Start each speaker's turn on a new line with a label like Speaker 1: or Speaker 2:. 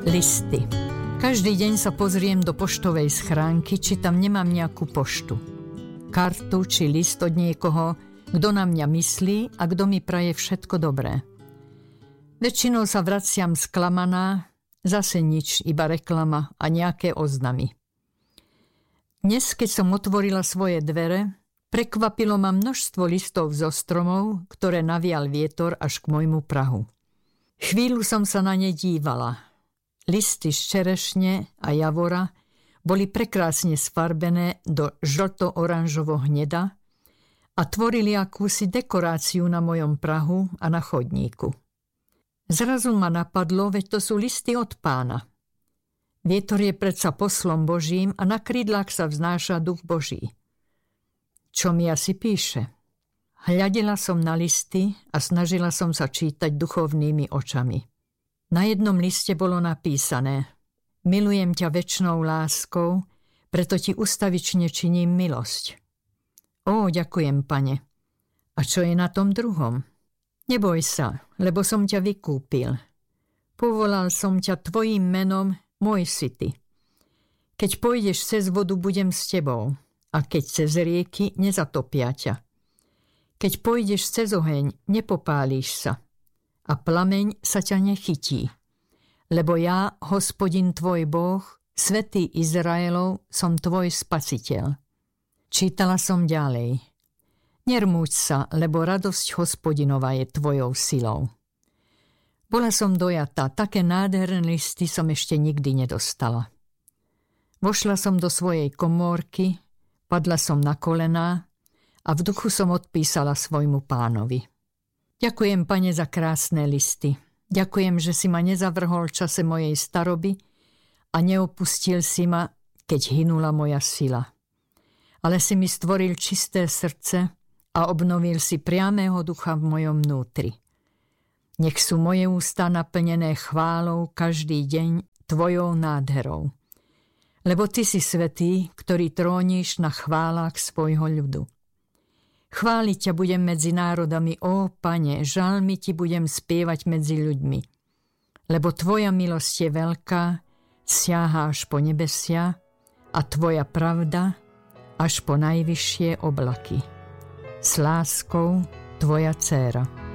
Speaker 1: Listy. Každý deň sa pozriem do poštovej schránky, či tam nemám nejakú poštu. Kartu či list od niekoho, kto na mňa myslí a kto mi praje všetko dobré. Väčšinou sa vraciam sklamaná, zase nič, iba reklama a nejaké oznamy. Dnes, keď som otvorila svoje dvere, prekvapilo ma množstvo listov zo stromov, ktoré navial vietor až k môjmu prahu. Chvíľu som sa na ne dívala. Listy z čerešne a javora boli prekrásne sfarbené do žlto-oranžovo-hneda a tvorili akúsi dekoráciu na mojom prahu a na chodníku. Zrazu ma napadlo, veď to sú listy od Pána. Vietor je predsa poslom Božím a na krídlach sa vznáša duch Boží. Čo mi asi píše? Hľadela som na listy a snažila som sa čítať duchovnými očami. Na jednom liste bolo napísané: Milujem ťa večnou láskou, preto ti ustavične činím milosť. Ó, ďakujem, Pane. A čo je na tom druhom? Neboj sa, lebo som ťa vykúpil. Povolal som ťa tvojím menom, môj si ty. Keď pôjdeš cez vodu, budem s tebou, a keď cez rieky, nezatopia ťa. Keď pôjdeš cez oheň, nepopálíš sa, a plameň sa ťa nechytí. Lebo ja, Hospodin tvoj Boh, Svätý Izraelov, som tvoj spasiteľ. Čítala som ďalej. Nermúď sa, lebo radosť Hospodinova je tvojou silou. Bola som dojatá, také nádherné listy som ešte nikdy nedostala. Vošla som do svojej komórky, padla som na kolená a v duchu som odpísala svojmu Pánovi. Ďakujem, Pane, za krásne listy. Ďakujem, že si ma nezavrhol v čase mojej staroby a neopustil si ma, keď hynula moja sila. Ale si mi stvoril čisté srdce a obnovil si priamého ducha v mojom vnútri. Nech sú moje ústa naplnené chválou každý deň tvojou nádherou. Lebo ty si svätý, ktorý tróniš na chválach svojho ľudu. Chváliť ťa budem medzi národami, ó Pane, žalmy ti budem spievať medzi ľuďmi. Lebo tvoja milosť je veľká, siaha až po nebesia a tvoja pravda až po najvyššie oblaky. S láskou tvoja dcéra.